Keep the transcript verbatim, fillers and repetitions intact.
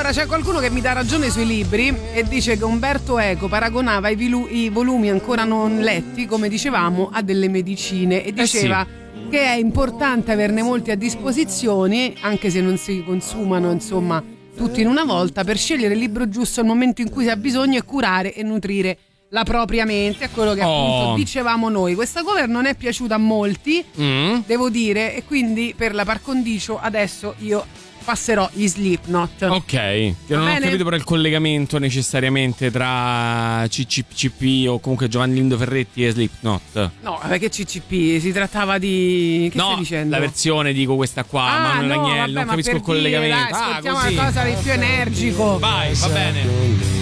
Allora c'è qualcuno che mi dà ragione sui libri e dice che Umberto Eco paragonava i, vilu- i volumi ancora non letti, come dicevamo, a delle medicine e diceva eh sì. che è importante averne molti a disposizione, anche se non si consumano, insomma, tutti in una volta, per scegliere il libro giusto al momento in cui si ha bisogno e curare e nutrire la propria mente. È quello che Oh. appunto dicevamo noi. Questa cover non è piaciuta a molti, Mm. devo dire, e quindi per la par condicio adesso io passerò gli Slipknot. Ok, che non bene? ho capito però il collegamento necessariamente tra C C C P o comunque Giovanni Lindo Ferretti e Slipknot. No, perché C C P si trattava di... che no, stai dicendo? la versione dico questa qua, Ah, Manuel no, Agnelli, vabbè, non ma capisco per il collegamento. dire, dai, ah, ascoltiamo così. qualcosa di più energico. Vai, va bene.